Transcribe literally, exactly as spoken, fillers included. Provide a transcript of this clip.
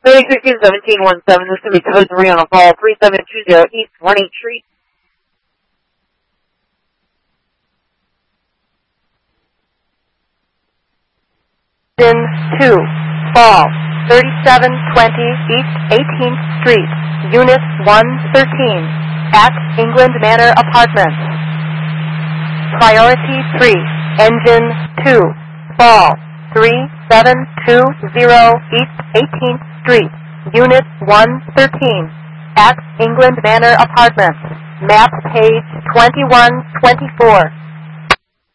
thirty-three seventeen one seven, this is going to be code three on a fall, three seven two zero East one eighth Street. Engine two, fall, thirty-seven twenty East eighteenth Street, Unit one thirteen, at England Manor Apartments. Priority three, Engine two, fall, three seven two zero East eighteenth Street, Unit one thirteen, at England Manor Apartments. Map page twenty-one twenty-four.